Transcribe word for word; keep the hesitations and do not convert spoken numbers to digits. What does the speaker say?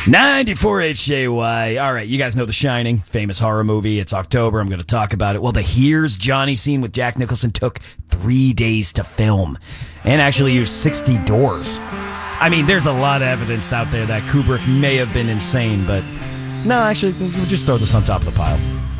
ninety-four H J Y. All right, you guys know The Shining, famous horror movie. It's October. I'm going to talk about it. Well, the Here's Johnny scene with Jack Nicholson took three days to film and actually used sixty doors. I mean, there's a lot of evidence out there that Kubrick may have been insane, but no, actually, we'll just throw this on top of the pile.